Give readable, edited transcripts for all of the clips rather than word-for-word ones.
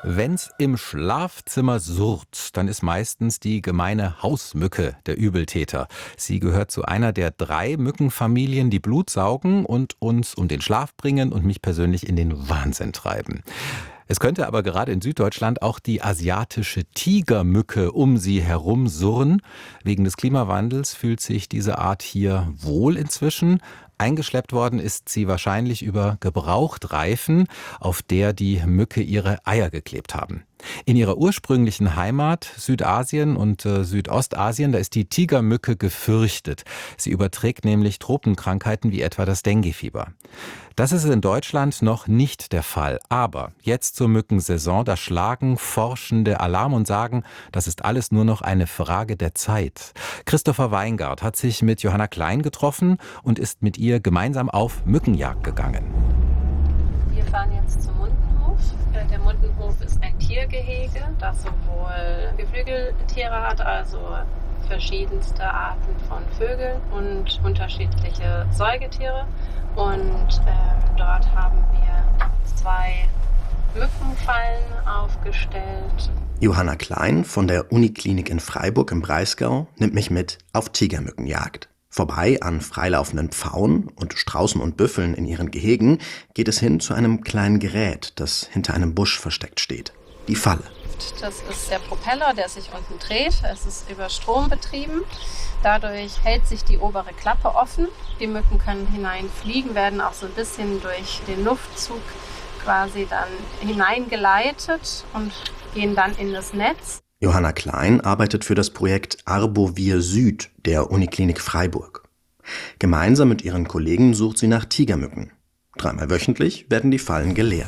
Wenn's im Schlafzimmer surrt, dann ist meistens die gemeine Hausmücke der Übeltäter. Sie gehört zu einer der 3 Mückenfamilien, die Blut saugen und uns um den Schlaf bringen und mich persönlich in den Wahnsinn treiben. Es könnte aber gerade in Süddeutschland auch die asiatische Tigermücke um sie herum surren. Wegen des Klimawandels fühlt sich diese Art hier wohl inzwischen. Eingeschleppt worden ist sie wahrscheinlich über Gebrauchtreifen, auf der die Mücke ihre Eier geklebt haben. In ihrer ursprünglichen Heimat, Südasien und Südostasien, da ist die Tigermücke gefürchtet. Sie überträgt nämlich Tropenkrankheiten wie etwa das Denguefieber. Das ist in Deutschland noch nicht der Fall. Aber jetzt zur Mückensaison, da schlagen Forschende Alarm und sagen, das ist alles nur noch eine Frage der Zeit. Christopher Weingart hat sich mit Johanna Klein getroffen und ist mit ihr gemeinsam auf Mückenjagd gegangen. Wir fahren jetzt zum Mundenhof. Der Mundenhof ist ein Tiergehege, das sowohl Geflügeltiere hat, also verschiedenste Arten von Vögeln und unterschiedliche Säugetiere. Und dort haben wir 2 Mückenfallen aufgestellt. Johanna Klein von der Uniklinik in Freiburg im Breisgau nimmt mich mit auf Tigermückenjagd. Vorbei an freilaufenden Pfauen und Straußen und Büffeln in ihren Gehegen geht es hin zu einem kleinen Gerät, das hinter einem Busch versteckt steht. Die Falle. Das ist der Propeller, der sich unten dreht. Es ist über Strom betrieben. Dadurch hält sich die obere Klappe offen. Die Mücken können hineinfliegen, werden auch so ein bisschen durch den Luftzug quasi dann hineingeleitet und gehen dann in das Netz. Johanna Klein arbeitet für das Projekt Arbovir Süd der Uniklinik Freiburg. Gemeinsam mit ihren Kollegen sucht sie nach Tigermücken. 3-mal wöchentlich werden die Fallen geleert.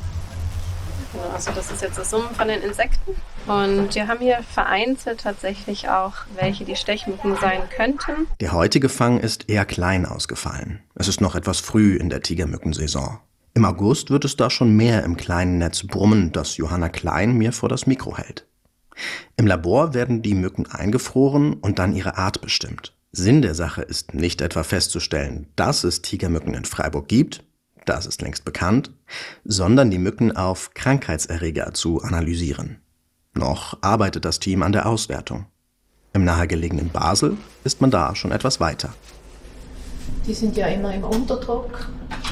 Also das ist jetzt das Summen von den Insekten. Und wir haben hier vereinzelt tatsächlich auch welche, die Stechmücken sein könnten. Der heutige Fang ist eher klein ausgefallen. Es ist noch etwas früh in der Tigermückensaison. Im August wird es da schon mehr im kleinen Netz brummen, das Johanna Klein mir vor das Mikro hält. Im Labor werden die Mücken eingefroren und dann ihre Art bestimmt. Sinn der Sache ist nicht etwa festzustellen, dass es Tigermücken in Freiburg gibt, das ist längst bekannt, sondern die Mücken auf Krankheitserreger zu analysieren. Noch arbeitet das Team an der Auswertung. Im nahegelegenen Basel ist man da schon etwas weiter. Die sind ja immer im Unterdruck,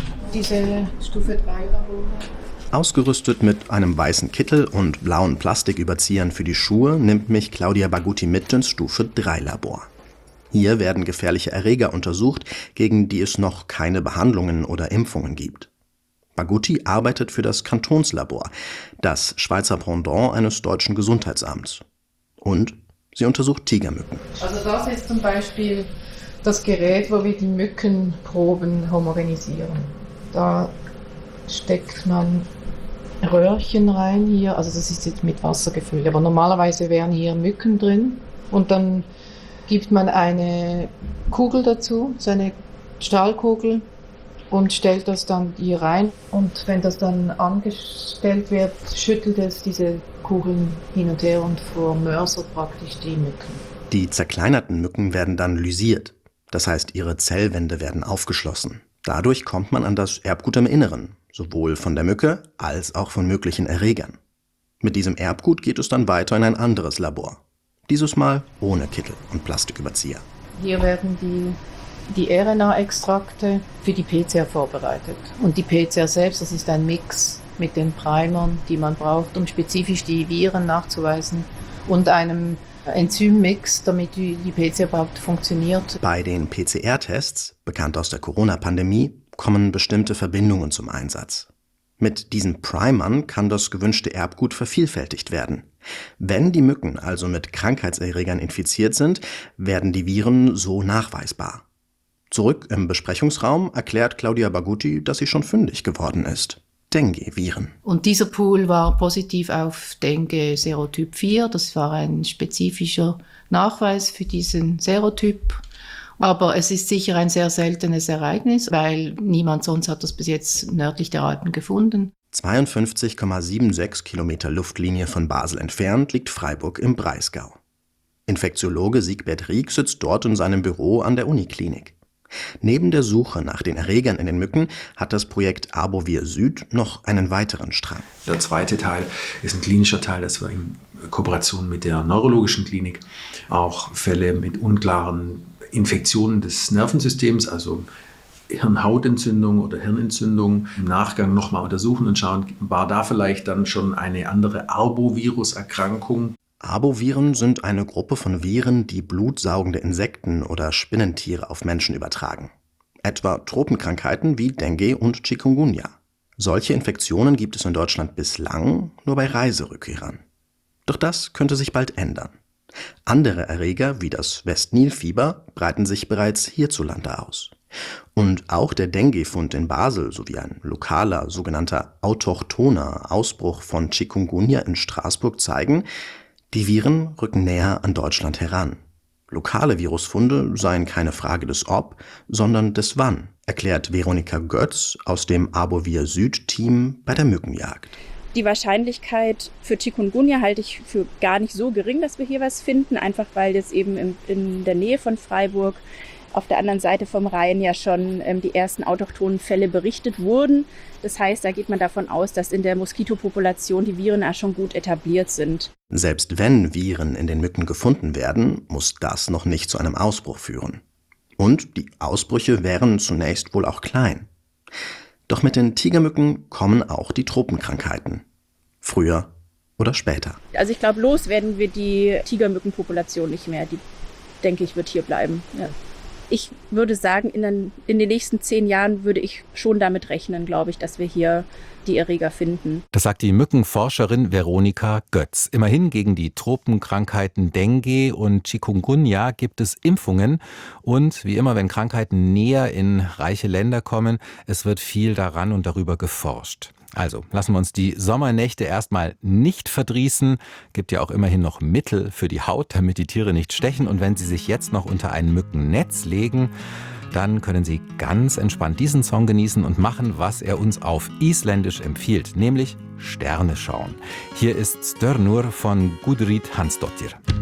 diese Stufe 3 Labore. Ausgerüstet mit einem weißen Kittel und blauen Plastiküberziehern für die Schuhe nimmt mich Claudia Bagutti mit ins Stufe 3 Labor. Hier werden gefährliche Erreger untersucht, gegen die es noch keine Behandlungen oder Impfungen gibt. Bagutti arbeitet für das Kantonslabor, das Schweizer Pendant eines deutschen Gesundheitsamts. Und sie untersucht Tigermücken. Also das ist zum Beispiel das Gerät, wo wir die Mückenproben homogenisieren. Da steckt man Röhrchen rein hier, also das ist jetzt mit Wasser gefüllt, aber normalerweise wären hier Mücken drin und dann gibt man eine Kugel dazu, so eine Stahlkugel und stellt das dann hier rein und wenn das dann angestellt wird, schüttelt es diese Kugeln hin und her und vermörsert praktisch die Mücken. Die zerkleinerten Mücken werden dann lysiert, das heißt ihre Zellwände werden aufgeschlossen. Dadurch kommt man an das Erbgut im Inneren, sowohl von der Mücke als auch von möglichen Erregern. Mit diesem Erbgut geht es dann weiter in ein anderes Labor. Dieses Mal ohne Kittel und Plastiküberzieher. Hier werden die RNA-Extrakte für die PCR vorbereitet. Und die PCR selbst, das ist ein Mix mit den Primern, die man braucht, um spezifisch die Viren nachzuweisen und einem Enzymmix, damit die PCR überhaupt funktioniert. Bei den PCR-Tests, bekannt aus der Corona-Pandemie, kommen bestimmte Verbindungen zum Einsatz. Mit diesen Primern kann das gewünschte Erbgut vervielfältigt werden. Wenn die Mücken also mit Krankheitserregern infiziert sind, werden die Viren so nachweisbar. Zurück im Besprechungsraum erklärt Claudia Bagutti, dass sie schon fündig geworden ist. Dengue-Viren. Und dieser Pool war positiv auf Dengue Serotyp 4. Das war ein spezifischer Nachweis für diesen Serotyp. Aber es ist sicher ein sehr seltenes Ereignis, weil niemand sonst hat das bis jetzt nördlich der Alpen gefunden. 52,76 Kilometer Luftlinie von Basel entfernt liegt Freiburg im Breisgau. Infektiologe Siegbert Rieck sitzt dort in seinem Büro an der Uniklinik. Neben der Suche nach den Erregern in den Mücken hat das Projekt Arbovir Süd noch einen weiteren Strang. Der zweite Teil ist ein klinischer Teil, das wir in Kooperation mit der neurologischen Klinik auch Fälle mit unklaren Infektionen des Nervensystems, also Hirnhautentzündung oder Hirnentzündung im Nachgang nochmal untersuchen und schauen, war da vielleicht dann schon eine andere Arbovirus-Erkrankung. Arboviren sind eine Gruppe von Viren, die blutsaugende Insekten oder Spinnentiere auf Menschen übertragen. Etwa Tropenkrankheiten wie Dengue und Chikungunya. Solche Infektionen gibt es in Deutschland bislang nur bei Reiserückkehrern. Doch das könnte sich bald ändern. Andere Erreger wie das Westnilfieber breiten sich bereits hierzulande aus. Und auch der Dengue-Fund in Basel sowie ein lokaler, sogenannter autochthoner Ausbruch von Chikungunya in Straßburg zeigen, die Viren rücken näher an Deutschland heran. Lokale Virusfunde seien keine Frage des Ob, sondern des Wann, erklärt Veronika Götz aus dem Arbovir Süd-Team bei der Mückenjagd. Die Wahrscheinlichkeit für Chikungunya halte ich für gar nicht so gering, dass wir hier was finden, einfach weil jetzt eben in der Nähe von Freiburg auf der anderen Seite vom Rhein ja schon die ersten autochthonen Fälle berichtet wurden. Das heißt, da geht man davon aus, dass in der Moskitopopulation die Viren auch schon gut etabliert sind. Selbst wenn Viren in den Mücken gefunden werden, muss das noch nicht zu einem Ausbruch führen. Und die Ausbrüche wären zunächst wohl auch klein. Doch mit den Tigermücken kommen auch die Tropenkrankheiten. Früher oder später. Also ich glaube, los werden wir die Tigermückenpopulation nicht mehr. Die, denke ich, wird hier bleiben. Ja. Ich würde sagen, in den nächsten 10 Jahren würde ich schon damit rechnen, glaube ich, dass wir hier die Erreger finden. Das sagt die Mückenforscherin Veronika Götz. Immerhin gegen die Tropenkrankheiten Dengue und Chikungunya gibt es Impfungen. Und wie immer, wenn Krankheiten näher in reiche Länder kommen, es wird viel daran und darüber geforscht. Also lassen wir uns die Sommernächte erstmal nicht verdrießen. Gibt ja auch immerhin noch Mittel für die Haut, damit die Tiere nicht stechen. Und wenn Sie sich jetzt noch unter ein Mückennetz legen, dann können Sie ganz entspannt diesen Song genießen und machen, was er uns auf Isländisch empfiehlt, nämlich Sterne schauen. Hier ist Stjörnur von Gudrid Hansdottir.